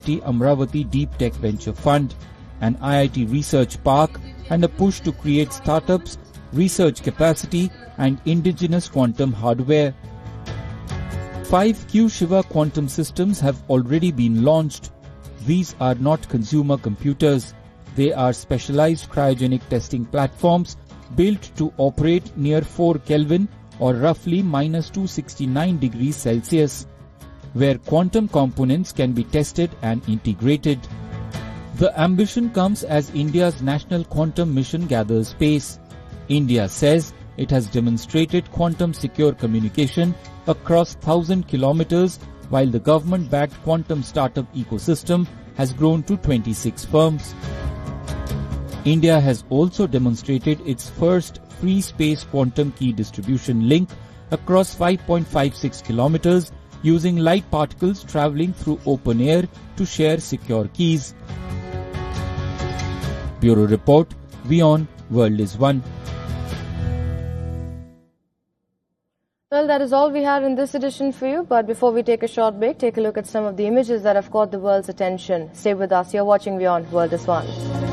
Amravati Deep Tech Venture Fund, an IIT research park, and a push to create startups, research capacity, and indigenous quantum hardware. 5 Q-Shiva quantum systems have already been launched. These are not consumer computers. They are specialized cryogenic testing platforms built to operate near 4 Kelvin or roughly -269 degrees Celsius, where quantum components can be tested and integrated. The ambition comes as India's national quantum mission gathers pace. India says it has demonstrated quantum secure communication across 1,000 kilometers, while the government-backed quantum startup ecosystem has grown to 26 firms. India has also demonstrated its first free space quantum key distribution link across 5.56 kilometers using light particles traveling through open air to share secure keys. Bureau Report, WION, World is One. Well, that is all we have in this edition for you. But before we take a short break, take a look at some of the images that have caught the world's attention. Stay with us. You're watching WION, World is One.